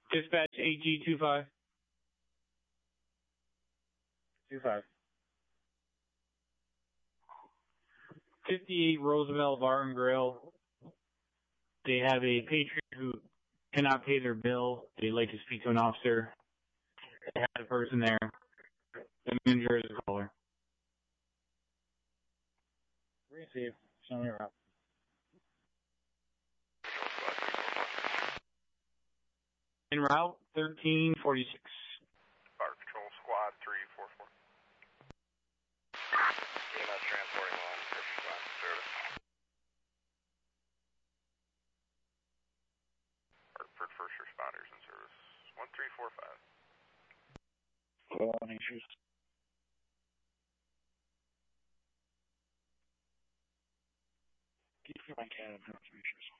Dispatch AG25. 25. 58 Roosevelt Bar and Grill. They have a patron who cannot pay their bill. They'd like to speak to an officer. They have a person there. The manager is a caller. Receive. Show me around. En route 1346. Fire Patrol Squad 344. EMS transporting line, first responder service. Hartford first responders in service. 1345. Any issues? Keep your mic out of issues.